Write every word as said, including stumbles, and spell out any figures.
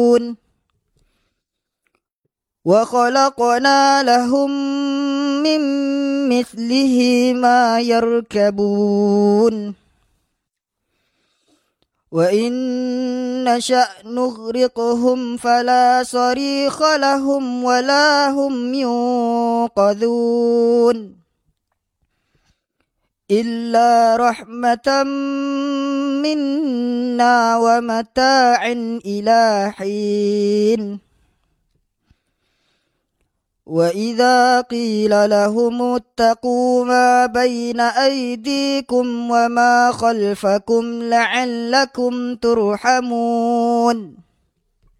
وخلقنا لهم من مثله ما يركبون وإن نشأ نغرقهم فلا صريخ لهم ولا هم ينقذون إلا رحمة منا ومتاع إلى حين وإذا قيل لهم اتقوا ما بين أيديكم وما خلفكم لعلكم ترحمون